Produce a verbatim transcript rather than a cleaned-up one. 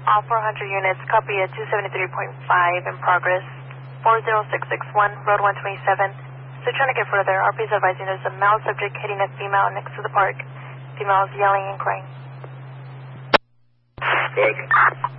All four hundred units, copy at two seventy-three point five in progress. four zero six six one, road one twenty-seven. So trying to get further, R P is advising there's a male subject hitting a female next to the park. Female is yelling and crying. Good.